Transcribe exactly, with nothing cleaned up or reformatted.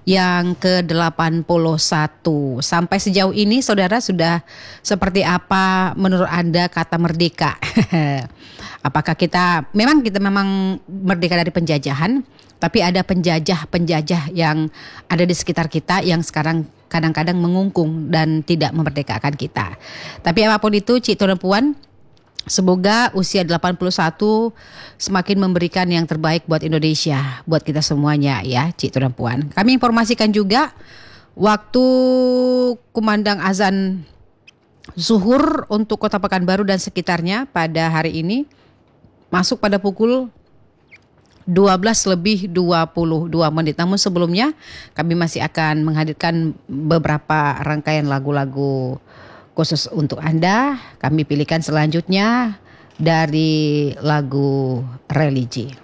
yang ke delapan puluh satu. Sampai sejauh ini saudara sudah seperti apa menurut Anda kata merdeka? Apakah kita memang kita memang merdeka dari penjajahan, tapi ada penjajah-penjajah yang ada di sekitar kita yang sekarang kadang-kadang mengungkung dan tidak memerdekakan kita. Tapi apapun itu, Cik Tuan dan Puan, semoga usia delapan puluh satu semakin memberikan yang terbaik buat Indonesia, buat kita semuanya ya, Cik Tuan dan Puan. Kami informasikan juga waktu kumandang azan zuhur untuk Kota Pekanbaru dan sekitarnya pada hari ini masuk pada pukul dua belas lebih dua puluh dua menit. Namun sebelumnya kami masih akan menghadirkan beberapa rangkaian lagu-lagu khusus untuk Anda. Kami pilihkan selanjutnya dari lagu religi.